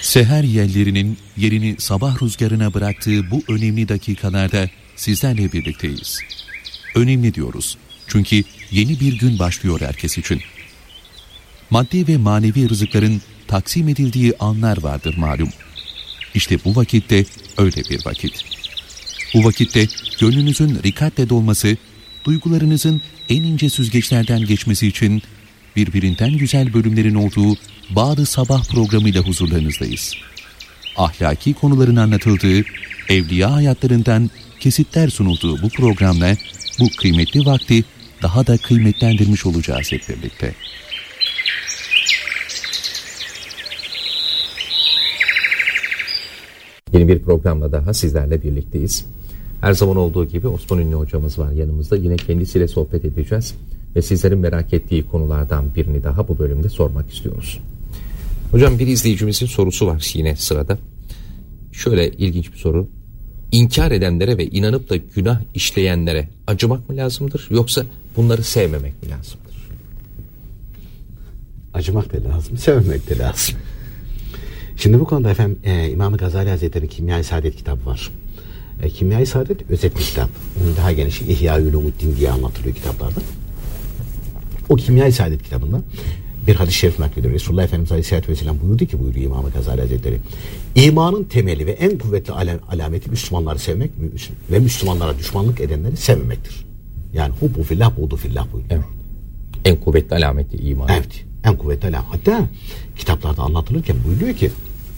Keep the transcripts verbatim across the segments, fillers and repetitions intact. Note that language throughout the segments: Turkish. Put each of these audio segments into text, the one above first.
Seher yellerinin yerini sabah rüzgarına bıraktığı bu önemli dakikalarda sizlerle birlikteyiz. Önemli diyoruz. Çünkü yeni bir gün başlıyor herkes için. Maddi ve manevi rızıkların taksim edildiği anlar vardır malum. İşte bu vakitte öyle bir vakit. Bu vakitte gönlünüzün rikatle dolması, duygularınızın en ince süzgeçlerden geçmesi için birbirinden güzel bölümlerin olduğu Bağ-ı Sabah programıyla huzurlarınızdayız. Ahlaki konuların anlatıldığı, evliya hayatlarından kesitler sunulduğu bu programla bu kıymetli vakti daha da kıymetlendirmiş olacağız hep birlikte. Yeni bir programla daha sizlerle birlikteyiz. Her zaman olduğu gibi Osman Ünlü hocamız var yanımızda. Yine kendisiyle sohbet edeceğiz. Ve sizlerin merak ettiği konulardan birini daha bu bölümde sormak istiyoruz. Hocam, bir izleyicimizin sorusu var yine sırada. Şöyle ilginç bir soru. İnkar edenlere ve inanıp da günah işleyenlere acımak mı lazımdır, yoksa bunları sevmemek mi lazımdır? Acımak da lazım, sevmemek de lazım. Şimdi bu konuda efendim e, İmam-ı Gazali Hazretleri'nin Kimya-i Saadet kitabı var. E, Kimya-i Saadet özet bir kitap. Bunun daha genişi İhya-ül Ulumuddin diye anlatılıyor kitaplarda. O Kimya-i Saadet kitabında bir hadis-i şerif naklediyor. Resulullah Efendimiz Aleyhisselatü Vesselam buyurdu ki, buyuruyor İmam-ı Gazali Hazretleri, İmanın temeli ve en kuvvetli alameti Müslümanları sevmek ve Müslümanlara düşmanlık edenleri sevmemektir. Yani hubbu fillah, buğdu fillah buyuruyor. Evet. En kuvvetli alameti iman. Evet, en kuvvetli alamet. Hatta kitaplarda anlatılırken buyuruyor ki,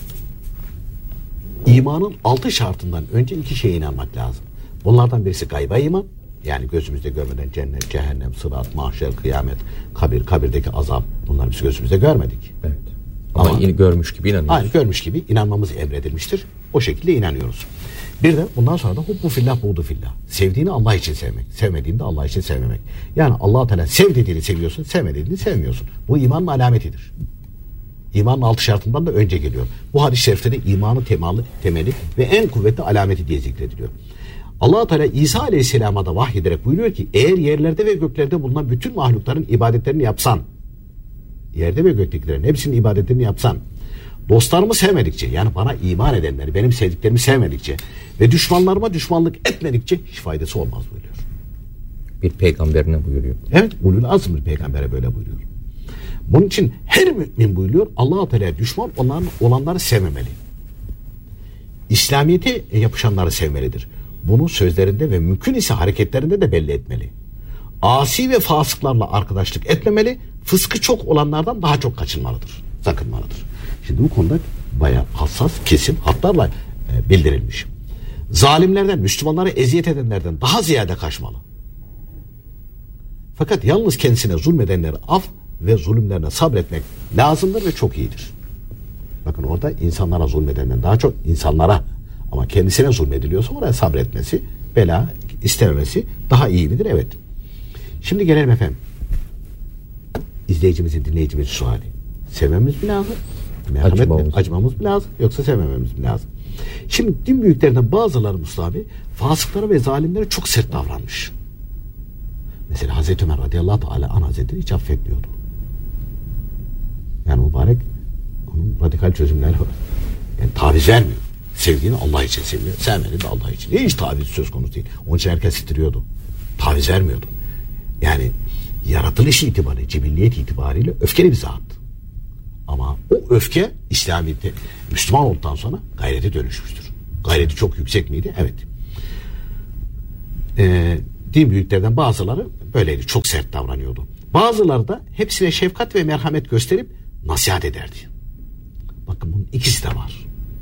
imanın altı şartından önce iki şeye inanmak lazım. Bunlardan birisi gayba iman. Yani gözümüzde görmeden cennet, cehennem, sırat, mahşer, kıyamet, kabir, kabirdeki azap, bunları biz gözümüzde görmedik. Evet. Ama, Ama görmüş gibi inanıyoruz. Hayır, görmüş gibi inanmamız emredilmiştir. O şekilde inanıyoruz. Bir de bundan sonra da hubbu fillah, buğdu fillah. Sevdiğini Allah için sevmek, sevmediğini de Allah için sevmemek. Yani Allah-u Teala sev dediğini seviyorsun, sevmediğini sevmiyorsun. Bu imanın alametidir. İmanın altı şartından da önce geliyor. Bu hadis-i şerifte de imanın temeli, temeli ve en kuvvetli alameti diye zikrediliyor. Allah-u Teala İsa Aleyhisselam'a da vahyederek buyuruyor ki, eğer yerlerde ve göklerde bulunan bütün mahlukların ibadetlerini yapsan, yerde ve göktekilerin hepsinin ibadetlerini yapsan, dostlarımı sevmedikçe, yani bana iman edenleri, benim sevdiklerimi sevmedikçe ve düşmanlarıma düşmanlık etmedikçe hiç faydası olmaz buyuruyor. Bir peygamberine buyuruyor. Evet, ulul azm bir peygambere böyle buyuruyor. Bunun için her mümin buyuruyor, Allah-u Teala'ya düşman olan, olanları sevmemeli. İslamiyet'e yapışanları sevmelidir. Bunu sözlerinde ve mümkün ise hareketlerinde de belli etmeli. Asi ve fasıklarla arkadaşlık etmemeli, fıskı çok olanlardan daha çok kaçınmalıdır, sakınmalıdır. Şimdi bu konuda bayağı hassas, kesin hatlarla e, bildirilmiş. Zalimlerden, Müslümanlara eziyet edenlerden daha ziyade kaçmalı. Fakat yalnız kendisine zulmedenleri af ve zulümlerine sabretmek lazımdır ve çok iyidir. Bakın orada insanlara zulmedenden daha çok insanlara, ama kendisine zulmediliyorsa oraya sabretmesi, bela istememesi daha iyi midir? Evet. Şimdi gelelim efendim. İzleyicimizin, dinleyicimizin suali. Sevmemiz mi lazım? Merhamet acımamız. mi? Acımamız mı lazım? Yoksa sevmememiz mi lazım? Şimdi din büyüklerinden bazıları Mustafa abi, fasıklara ve zalimlere çok sert davranmış. Mesela Hazreti Ömer radıyallahu teala anh hazretleri hiç affetmiyordu. Yani mübarek, onun radikal çözümleri var. Yani taviz vermiyor. Sevdiğini Allah için seviyor, sevmediğini de Allah için. Hiç taviz söz konusu değil. Onun için herkes ittiriyordu. Taviz vermiyordu. Yani yaratılış itibariyle, cibilliyet itibariyle öfkeli bir zat. Ama o öfke İslamiyet'te Müslüman olduktan sonra gayrete dönüşmüştür. Gayreti çok yüksek miydi? Evet. Ee, din büyüklerden bazıları böyleydi. Çok sert davranıyordu. Bazıları da hepsine şefkat ve merhamet gösterip nasihat ederdi. Bakın bunun ikisi de var.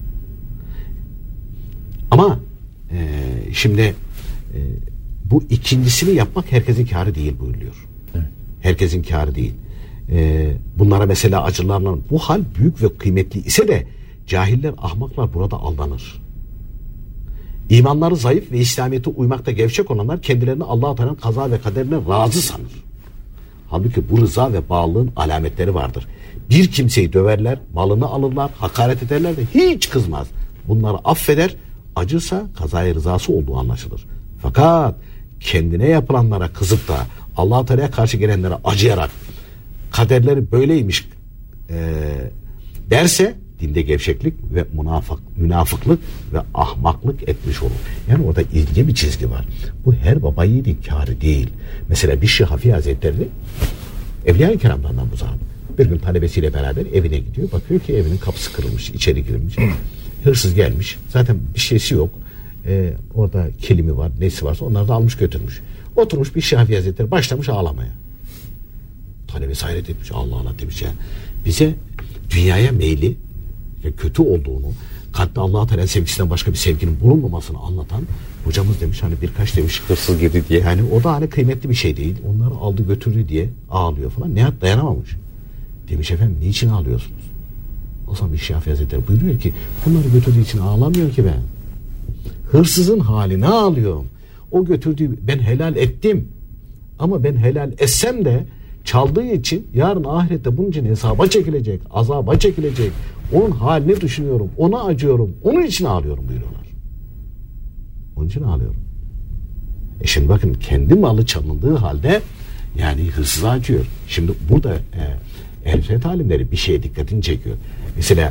Ama e, şimdi e, bu ikincisini yapmak herkesin kârı değil buyuruyor. Evet. Herkesin kârı değil. E, bunlara mesela acılarla, bu hal büyük ve kıymetli ise de cahiller, ahmaklar burada aldanır. İmanları zayıf ve İslamiyet'e uymakta gevşek olanlar kendilerini Allah-u Teala'nın kaza ve kaderine razı sanır. Halbuki bu rıza ve bağlılığın alametleri vardır. Bir kimseyi döverler, malını alırlar, hakaret ederler de hiç kızmaz. Bunları affeder, acırsa kazaya rızası olduğu anlaşılır. Fakat kendine yapılanlara kızıp da Allah-u Teala'ya karşı gelenlere acıyarak kaderleri böyleymiş e, derse dinde gevşeklik ve münafık, münafıklık ve ahmaklık etmiş olur. Yani orada ince bir çizgi var. Bu her baba yiğidin kârı değil. Mesela bir Şihafi Hazretleri Evliya-i Kiram'dan bu zaman bir gün talebesiyle beraber evine gidiyor. Bakıyor ki evinin kapısı kırılmış, içeri girilmiş. Hırsız gelmiş. Zaten bir şeysi yok. Ee, orada kilimi var, nesi varsa onları da almış götürmüş. Oturmuş bir Şihafi Hazretleri başlamış ağlamaya. Talebesi hayret etmiş. Allah Allah demiş ya. Bize dünyaya meyli, kötü olduğunu, kalpte Allah-u Teala sevgisinden başka bir sevginin bulunmamasını anlatan hocamız demiş, hani birkaç demiş hırsız girdi diye. Yani o da hani kıymetli bir şey değil. Onları aldı götürdü diye ağlıyor falan. Nihat dayanamamış. Demiş efendim niçin ağlıyorsunuz? O zaman bir Şafii Hazretleri buyuruyor ki bunları götürdüğü için ağlamıyor ki ben. Hırsızın haline ağlıyorum. O götürdüğü ben helal ettim. Ama ben helal etsem de çaldığı için yarın ahirette bunun için hesaba çekilecek, azaba çekilecek. Onun halini düşünüyorum, ona acıyorum, onun için ağlıyorum buyuruyorlar. Onun için ağlıyorum. E şimdi bakın kendi malı çalındığı halde yani hırsıza acıyor. Şimdi burada e, ehl-i sünnet alimleri bir şeye dikkatini çekiyor. Mesela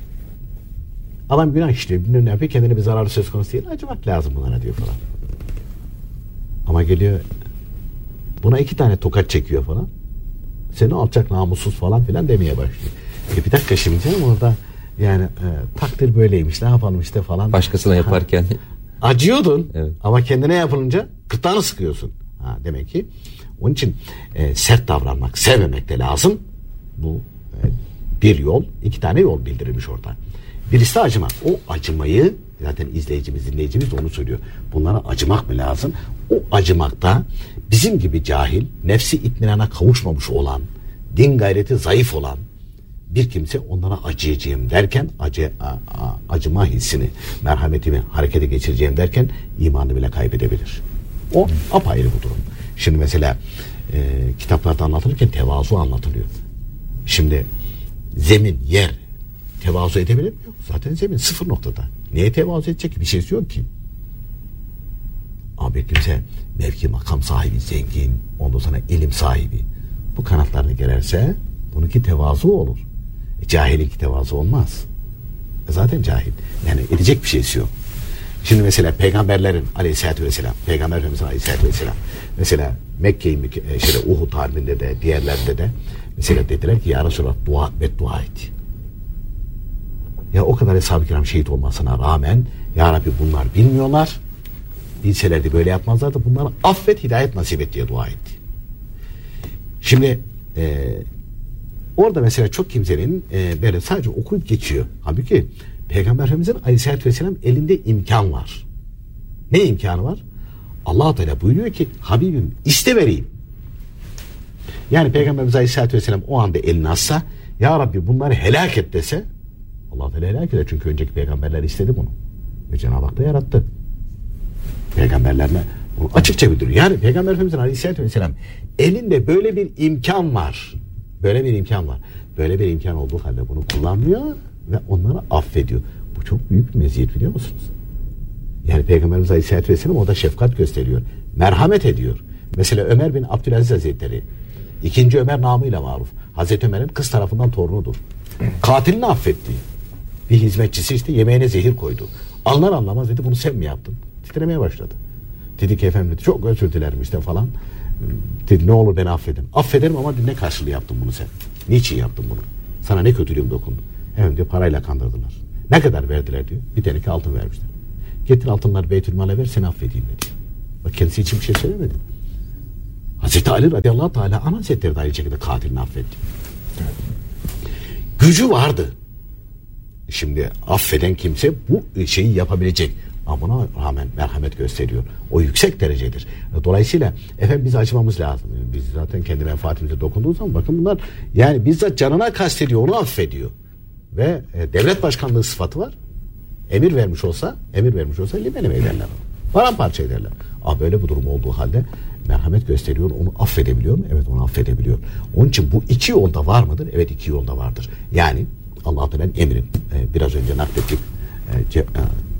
adam günah işliyor, bilmem ne yapıyor, kendine bir zararı söz konusu değil. Acımak lazım bunlara diyor falan. Ama geliyor buna iki tane tokat çekiyor falan. Seni alçak namussuz falan filan demeye başlıyor. E bir dakika şimdi canım orada yani e, takdir böyleymiş ne yapalım işte falan. Başkasına yaparken. Ha, acıyordun evet. Ama kendine yapılınca gırtlağını sıkıyorsun. Ha, demek ki onun için e, sert davranmak, sevmemek de lazım. Bu e, bir yol, iki tane yol bildirilmiş orada. Birisi de acımak. O acımayı zaten izleyicimiz, dinleyicimiz de onu söylüyor. Bunlara acımak mı lazım? O acımakta bizim gibi cahil, nefsi itminana kavuşmamış olan, din gayreti zayıf olan bir kimse onlara acıyacağım derken acı, a, a, acıma hissini, merhametimi harekete geçireceğim derken imanı bile kaybedebilir. O apayrı bu durum. Şimdi mesela e, kitaplarda anlatılırken tevazu anlatılıyor. Şimdi zemin, yer tevazu edebilir mi? Yok. Zaten zemin sıfır noktada. Neye tevazu edecek ki? Bir şeysi yok ki. Abi kimse mevki makam sahibi, zengin, ondan sonra ilim sahibi. Bu kanatlarını gererse bununki tevazu olur. E, cahilinki tevazu olmaz. E, zaten cahil. Yani edecek bir şeysi yok. Şimdi mesela peygamberlerin aleyhissalatü vesselam, peygamber Efendimiz'in aleyhissalatü vesselam mesela Mekke'yi şöyle Uhud harbinde de diğerlerinde de mesela dediler ki ya Resulallah dua ve dua et. Ya o kadar eshab-ı kiram şehit olmasına rağmen ya Rabbi bunlar bilmiyorlar. Bilselerdi böyle yapmazlardı. Bunları affet, hidayet nasip et diye dua etti. Şimdi e, orada mesela çok kimsenin e, böyle sadece okuyup geçiyor. Halbuki Peygamber Efendimiz'in aleyhissalatü vesselam elinde imkan var. Ne imkanı var? Allah-u Teala buyuruyor ki Habibim iste vereyim. Yani Peygamberimiz aleyhissalatü vesselam o anda elini atsa ya Rabbi bunları helak et dese Allah-u Teala helak eder. Çünkü önceki peygamberler istedi bunu. Ve Cenab-ı Hak da yarattı. Peygamberlerine bunu açıkça bildiriyor. Yani Peygamber Efendimiz'in aleyhissalatü vesselam elinde böyle bir imkan var. Böyle bir imkan var. Böyle bir imkan olduğu halde bunu kullanmıyor ve onları affediyor. Bu çok büyük bir meziyet biliyor musunuz? Yani Peygamberimiz aleyhissalatü vesselam orada şefkat gösteriyor. Merhamet ediyor. Mesela Ömer bin Abdülaziz Hazretleri ikinci Ömer namıyla maruf. Hazreti Ömer'in kız tarafından torunudur. Katilini affetti. Bir hizmetçisi işte yemeğine zehir koydu. Anlar anlamaz dedi bunu sen mi yaptın? Titremeye başladı. Dedi ki efendim dedi, çok özür dilerim işte falan. Dedi ne olur beni affedin. Affederim ama ne karşılığı yaptın bunu sen? Niçin yaptın bunu? Sana ne kötülüğüm dokundu? Efendim diyor parayla kandırdılar. Ne kadar verdiler diyor. Bir teneke altın vermişler. Getir altınları Beytülmal'e ver seni affedeyim dedi. Bak kendisi için bir şey söylemedi. Hazreti Ali radıyallahu teala ana hazretleri de aynı şekilde katilini affetti. Evet. Gücü vardı. Şimdi affeden kimse bu şeyi yapabilecek. Ama buna rağmen merhamet gösteriyor. O yüksek derecedir. Dolayısıyla efendim biz acımamız lazım. Biz zaten kendi menfaatimize dokunduğu zaman bakın bunlar yani bizzat canına kastediyor, onu affediyor. Ve e, devlet başkanlığı sıfatı var. Emir vermiş olsa, emir vermiş olsa limelim ederler. Paramparça ederler. Ama böyle bu durum olduğu halde merhamet gösteriyor, onu affedebiliyor mu? Evet onu affedebiliyor. Onun için bu iki yolda var mıdır? Evet iki yolda vardır. Yani Allah-u Teala'nın emri. E, biraz önce naklettik. E, ce, e,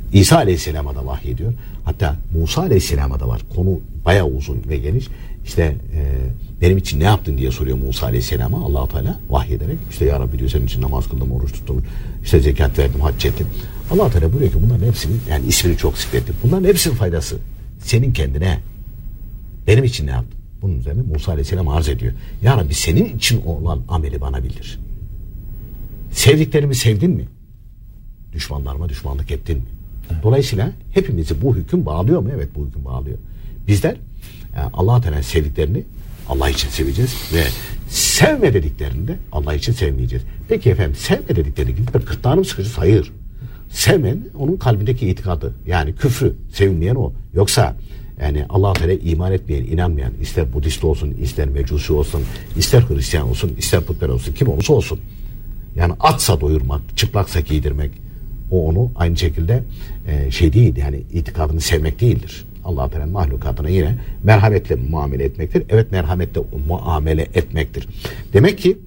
İsa Aleyhisselam'a da vahyediyor. Hatta Musa Aleyhisselam'a da var. Konu bayağı uzun ve geniş. İşte e, benim için ne yaptın diye soruyor Musa Aleyhisselam'a Allah-u Teala vahyederek. İşte ya Rabbi diyor, senin için namaz kıldım, oruç tuttum, işte zekat verdim, hac ettim. Allah-u Teala buyuruyor ki bunların hepsinin, yani ismini çok zikrettim, bunların hepsinin faydası senin kendine. Benim için ne yaptın? Bunun üzerine Musa Aleyhisselam arz ediyor. Ya Rabbi senin için olan ameli bana bildir. Sevdiklerimi sevdin mi? Düşmanlarıma düşmanlık ettin mi? Dolayısıyla hepimizi bu hüküm bağlıyor mu? Evet, bu hüküm bağlıyor. Bizler yani Allah-u Teala'nın sevdiklerini Allah için seveceğiz ve sevme dediklerini de Allah için sevmeyeceğiz. Peki efendim, sevme dediklerini gibi kırtlağını mı sıkacağız? Hayır. Sevmen onun kalbindeki itikadı. Yani küfrü sevinmeyen o. Yoksa yani Allah-u Teala iman etmeyen, inanmayan, ister Budist olsun, ister Mecusi olsun, ister Hristiyan olsun, ister putper olsun, kim olursa olsun. Yani atsa doyurmak, çıplaksa giydirmek, o onu aynı şekilde e, şey değil, yani itikadını sevmek değildir. Allah-u Teala'nın mahlukatına yine merhametle muamele etmektir. Evet, merhametle muamele etmektir. Demek ki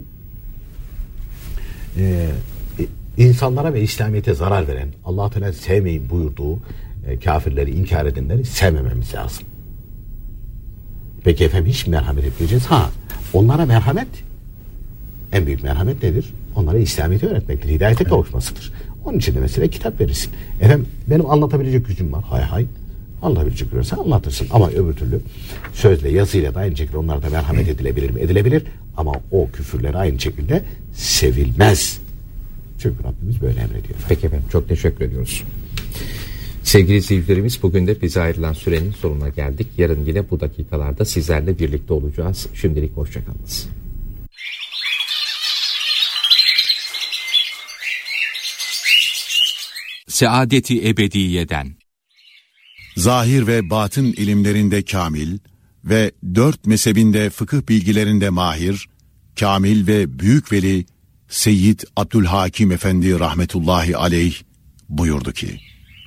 e, insanlara ve İslamiyet'e zarar veren, Allah-u Teala sevmeyin buyurduğu e, kafirleri, inkar edenleri sevmememiz lazım. Peki efendim, hiç merhamet etmeyeceğiz. Ha, onlara merhamet, en büyük merhamet nedir? Onlara İslamiyet'i öğretmektir, hidayete kavuşmasıdır. Onun için de mesela kitap verirsin. Efendim, benim anlatabilecek gücüm var. Hay hay. Anlatabilecek gücüm anlatırsın. Ama öbür türlü sözle, yazıyla da aynı şekilde onlara da merhamet edilebilir mi? Edilebilir. Ama o küfürler aynı şekilde sevilmez. Çünkü Rabbimiz böyle emrediyor. Peki efendim, çok teşekkür ediyoruz. Sevgili izleyicilerimiz, bugün de bize ayrılan sürenin sonuna geldik. Yarın yine bu dakikalarda sizlerle birlikte olacağız. Şimdilik hoşçakalınız. Saadeti ebediyeden. Zahir ve batın ilimlerinde kamil ve dört mezhebinde fıkıh bilgilerinde mahir, kamil ve büyük veli Seyyid Abdülhakim Efendi rahmetullahi aleyh buyurdu ki: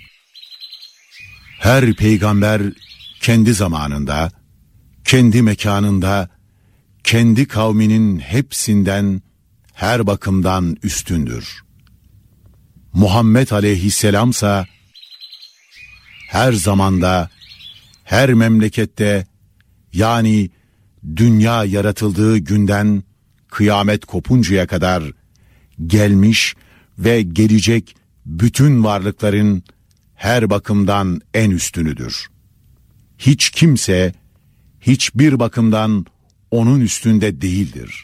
her peygamber kendi zamanında, kendi mekanında, kendi kavminin hepsinden her bakımdan üstündür. Muhammed aleyhisselamsa her zamanda, her memlekette, yani dünya yaratıldığı günden kıyamet kopuncaya kadar gelmiş ve gelecek bütün varlıkların her bakımdan en üstünüdür. Hiç kimse hiçbir bakımdan onun üstünde değildir.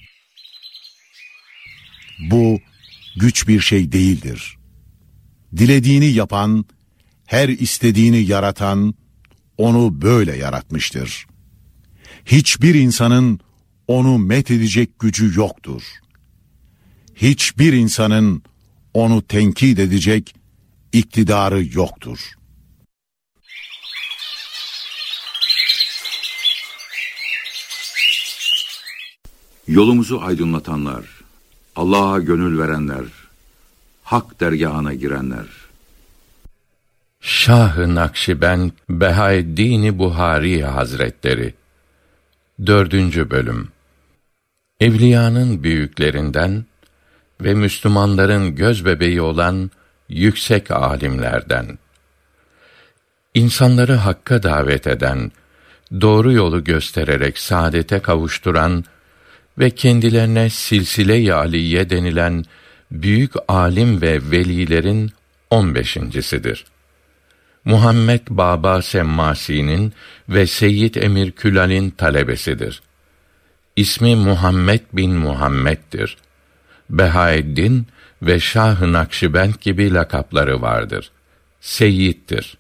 Bu güç bir şey değildir. Dilediğini yapan, her istediğini yaratan, onu böyle yaratmıştır. Hiçbir insanın onu methedecek gücü yoktur. Hiçbir insanın onu tenkit edecek iktidarı yoktur. Yolumuzu aydınlatanlar, Allah'a gönül verenler, hak dergahına girenler. Şah-ı Nakşibend Behaeddin Buhari Hazretleri. Dördüncü Bölüm. Evliyanın büyüklerinden ve Müslümanların gözbebeği olan yüksek alimlerden. İnsanları hakka davet eden, doğru yolu göstererek saadete kavuşturan ve kendilerine silsile-i aliye denilen büyük alim ve velilerin on beşincisidir. Muhammed Baba Semmasi'nin ve Seyyid Emir Külal'in talebesidir. İsmi Muhammed bin Muhammed'dir. Behaeddin ve Şah-ı Nakşibend gibi lakapları vardır. Seyyid'dir.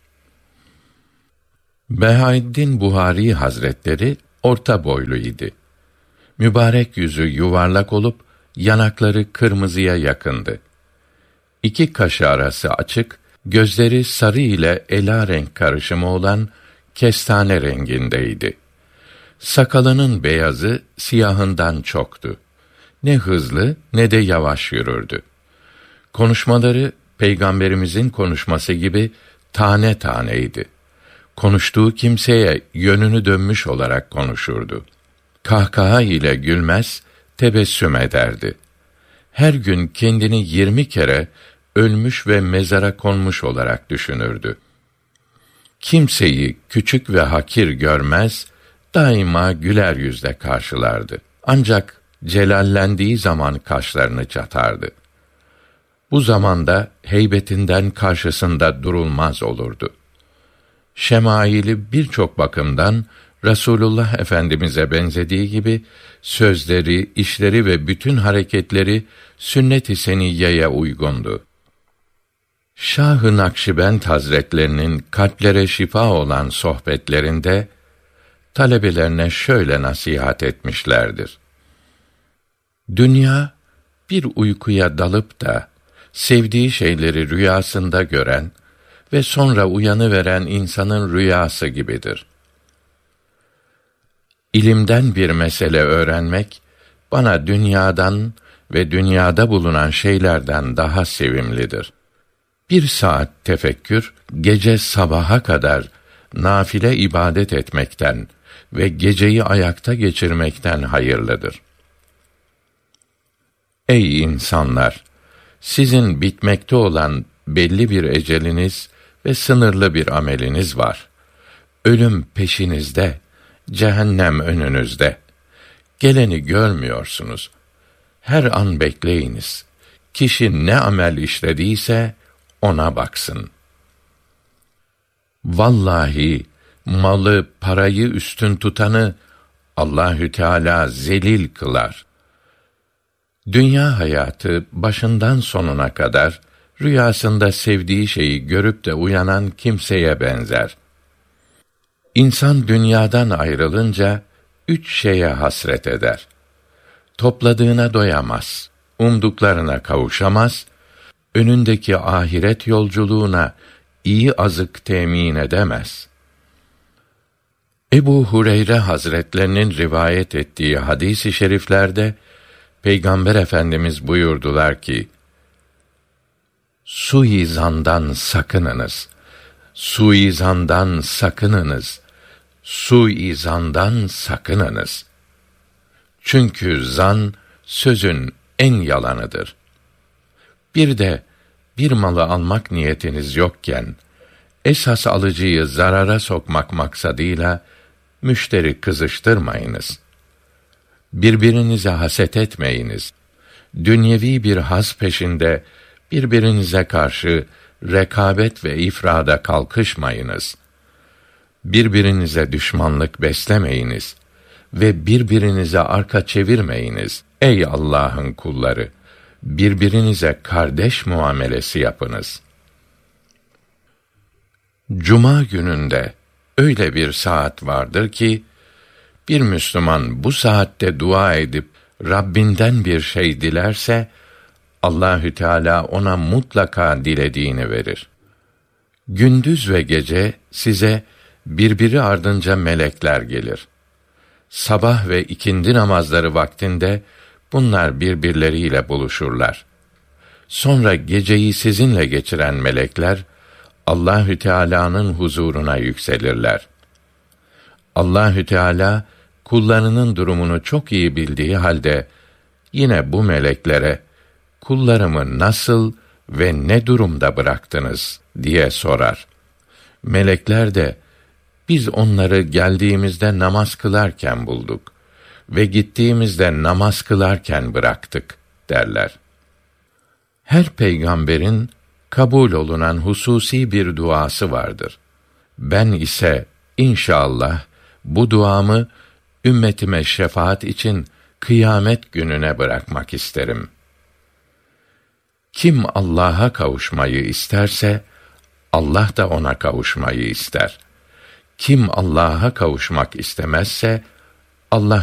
Behaeddin Buhari Hazretleri orta boylu idi. Mübarek yüzü yuvarlak olup yanakları kırmızıya yakındı. İki kaşı arası açık, gözleri sarı ile ela renk karışımı olan kestane rengindeydi. Sakalının beyazı siyahından çoktu. Ne hızlı ne de yavaş yürürdü. Konuşmaları Peygamberimizin konuşması gibi tane taneydi. Konuştuğu kimseye yönünü dönmüş olarak konuşurdu. Kahkaha ile gülmez, tebessüm ederdi. Her gün kendini yirmi kere ölmüş ve mezara konmuş olarak düşünürdü. Kimseyi küçük ve hakir görmez, daima güler yüzle karşılardı. Ancak celallendiği zaman kaşlarını çatardı. Bu zamanda heybetinden karşısında durulmaz olurdu. Şemaili birçok bakımdan Resulullah Efendimiz'e benzediği gibi sözleri, işleri ve bütün hareketleri sünnet-i seniyyeye uygundu. Şah-ı Nakşibend Hazretlerinin kalplere şifa olan sohbetlerinde talebelerine şöyle nasihat etmişlerdir. Dünya bir uykuya dalıp da sevdiği şeyleri rüyasında gören ve sonra uyanıveren insanın rüyası gibidir. İlimden bir mesele öğrenmek bana dünyadan ve dünyada bulunan şeylerden daha sevimlidir. Bir saat tefekkür, gece sabaha kadar nafile ibadet etmekten ve geceyi ayakta geçirmekten hayırlıdır. Ey insanlar! Sizin bitmekte olan belli bir eceliniz ve sınırlı bir ameliniz var. Ölüm peşinizde, cehennem önünüzde. Geleni görmüyorsunuz. Her an bekleyiniz. Kişi ne amel işlediyse ona baksın. Vallahi malı, parayı üstün tutanı Allahü Teala zelil kılar. Dünya hayatı başından sonuna kadar rüyasında sevdiği şeyi görüp de uyanan kimseye benzer. İnsan dünyadan ayrılınca üç şeye hasret eder. Topladığına doyamaz, umduklarına kavuşamaz, önündeki ahiret yolculuğuna iyi azık temin edemez. Ebu Hureyre Hazretlerinin rivayet ettiği hadis-i şeriflerde Peygamber Efendimiz buyurdular ki, Suizandan sakınınız, suizandan sakınınız, suizandan sakınınız. Çünkü zan, sözün en yalanıdır. Bir de, bir malı almak niyetiniz yokken, esas alıcıyı zarara sokmak maksadıyla, müşteri kızıştırmayınız. Birbirinize haset etmeyiniz. Dünyevi bir haz peşinde, birbirinize karşı rekabet ve ifrada kalkışmayınız. Birbirinize düşmanlık beslemeyiniz ve birbirinize arka çevirmeyiniz. Ey Allah'ın kulları! Birbirinize kardeş muamelesi yapınız. Cuma gününde öyle bir saat vardır ki, bir Müslüman bu saatte dua edip Rabbinden bir şey dilerse, Allahü Teala ona mutlaka dilediğini verir. Gündüz ve gece size birbiri ardınca melekler gelir. Sabah ve ikindi namazları vaktinde bunlar birbirleriyle buluşurlar. Sonra geceyi sizinle geçiren melekler Allahü Teala'nın huzuruna yükselirler. Allahü Teala kullarının durumunu çok iyi bildiği halde yine bu meleklere kullarımı nasıl ve ne durumda bıraktınız diye sorar. Melekler de biz onları geldiğimizde namaz kılarken bulduk ve gittiğimizde namaz kılarken bıraktık derler. Her peygamberin kabul olunan hususi bir duası vardır. Ben ise inşallah bu duamı ümmetime şefaat için kıyamet gününe bırakmak isterim. Kim Allah'a kavuşmayı isterse Allah da ona kavuşmayı ister. Kim Allah'a kavuşmak istemezse Allah